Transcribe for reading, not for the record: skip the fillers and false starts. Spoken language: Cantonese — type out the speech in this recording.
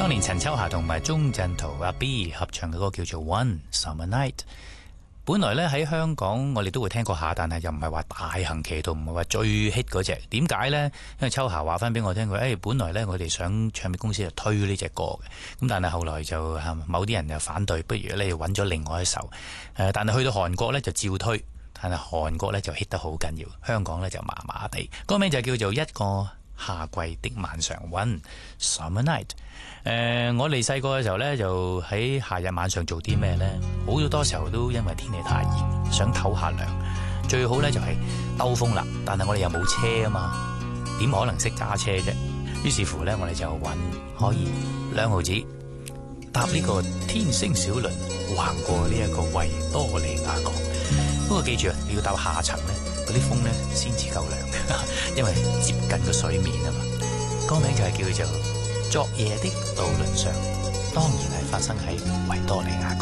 當年陳秋霞同埋鍾鎮濤阿 B 合唱嘅歌叫做 One Summer Night。本來咧喺香港我哋都會聽過下，但係又唔係話大行其道，唔係話最 hit 嗰隻。點解呢？因為秋霞話翻俾我聽，佢本來咧我哋想唱片公司就推呢隻歌嘅，咁但係後來就某啲人就反對，不如咧揾咗另外一首。但係去到韓國咧就照推，但係韓國咧就 hit 得好緊要，香港咧就麻麻地。歌名就叫做一個夏季的晚上 One Summer Night。我哋細個嘅時候呢，就喺夏日晚上做啲咩呢？好多時候都因為天氣太熱，想唞下涼，最好呢就係兜風啦。但係我哋又冇車啊嘛，點可能識揸車啫？於是乎呢，我哋就揾可以2毫子搭呢個天星小輪橫過呢一個維多利亞港。不過記住啊，你要搭下層呢，嗰啲風呢先至夠涼，因為接近個水面啊嘛。歌名就係叫做昨夜的渡輪上，當然係發生喺維多利亞港。